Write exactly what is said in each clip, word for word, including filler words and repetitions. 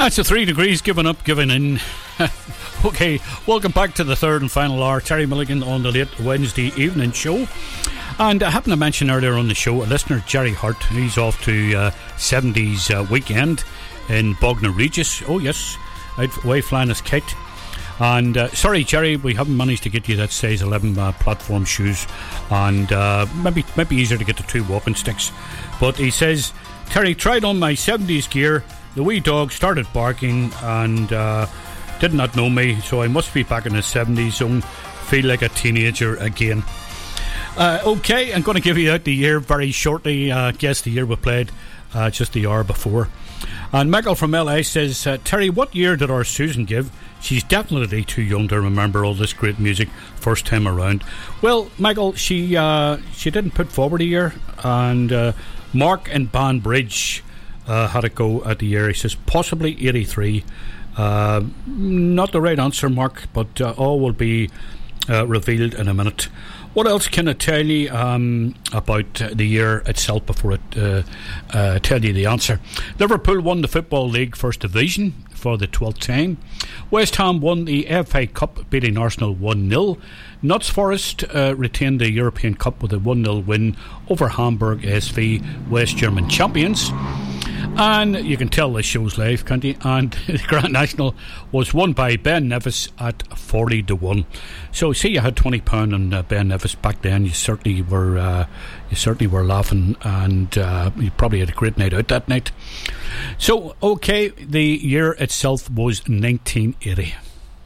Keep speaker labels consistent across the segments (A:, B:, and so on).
A: That's a three degrees given up, given in. Okay, welcome back to the third and final hour. Terry Milligan on the late Wednesday evening show. And I happened to mention earlier on the show a listener, Jerry Hart. He's off to uh, seventies uh, weekend in Bognor Regis. Oh yes, out away flying his kite. And uh, sorry Jerry, we haven't managed to get you that size eleven uh, platform shoes, and uh, maybe maybe easier to get the two walking sticks. But he says, Terry, tried on my seventies gear. The wee dog started barking and uh, did not know me, so I must be back in the seventies zone. Feel like a teenager again. Uh, okay, I'm going to give you out the year very shortly. Uh, guess the year we played uh, just the hour before. And Michael from L A says, uh, Terry, what year did our Susan give? She's definitely too young to remember all this great music first time around. Well, Michael, she uh, she didn't put forward a year, and uh, Mark in Banbridge uh, had a go at the year. He says possibly eighty-three. Uh, not the right answer, Mark, but uh, all will be uh, revealed in a minute. What else can I tell you um, about the year itself before I uh, uh, tell you the answer? Liverpool won the Football League First Division for the twelfth time. West Ham won the F A Cup, beating Arsenal one nil. Notts Forest uh, retained the European Cup with a one nil win over Hamburg S V, West German champions. And you can tell this show's live, can't you? And the Grand National was won by Ben Nevis at forty to one. So see, you had twenty pounds on uh, Ben Nevis back then. You certainly were uh, you certainly were laughing, and uh, you probably had a great night out that night. So okay, the year itself was nineteen eighty.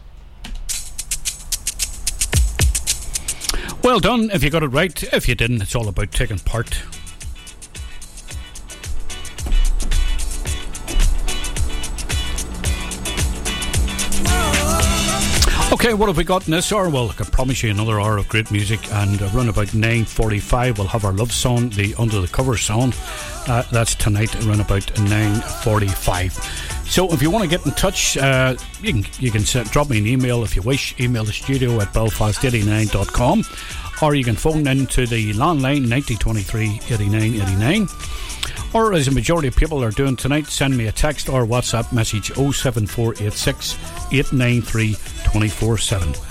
A: Well done if you got it right. If you didn't, it's all about taking part. Okay, what have we got in this hour? Well, I can promise you another hour of great music, and around about nine forty-five we'll have our love song, the Under the Cover song. Uh, that's tonight around about nine forty-five. So if you want to get in touch, uh, you can you can set, drop me an email if you wish. Email the studio at belfast eighty-nine dot com, or you can phone in to the landline ninety twenty-three eighty-nine eighty-nine. Or, as a majority of people are doing tonight, send me a text or WhatsApp message oh seven four eight six eight nine three two four seven.